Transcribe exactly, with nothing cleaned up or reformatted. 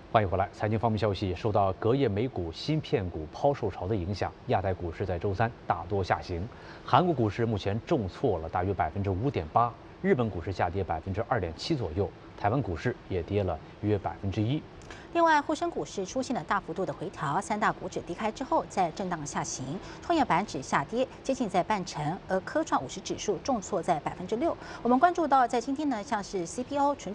欢迎回来。财经方面消息，受到隔夜美股芯片股抛售潮的影响，亚太股市在周三大多下行。韩国股市目前重挫了大约百分之五点八，日本股市下跌百分之二点七左右，台湾股市也跌了约百分之一。 另外，沪深股市出现了大幅度的回调，三大股指低开之后在震荡下行，创业板指下跌接近在半成，而科创五十指数重挫在百分之六。我们关注到，在今天呢，像是 C P O 纯